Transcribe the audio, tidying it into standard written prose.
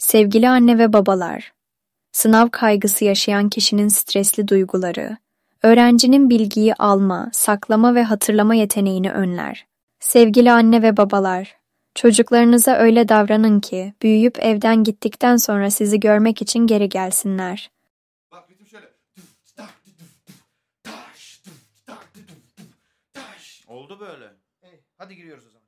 Sevgili anne ve babalar, sınav kaygısı yaşayan kişinin stresli duyguları, öğrencinin bilgiyi alma, saklama ve hatırlama yeteneğini önler. Sevgili anne ve babalar, çocuklarınıza öyle davranın ki büyüyüp evden gittikten sonra sizi görmek için geri gelsinler. Bak ritim şöyle. Oldu böyle. Hadi giriyoruz o zaman.